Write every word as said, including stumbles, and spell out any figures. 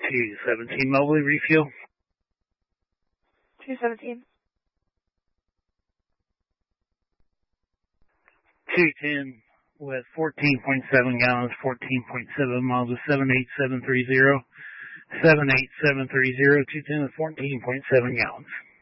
two seventeen Mobley, refuel. two seventeen. two ten with fourteen point seven gallons, fourteen point seven miles with seven eight seven three zero. seven eight seven three zero, two ten with fourteen point seven gallons.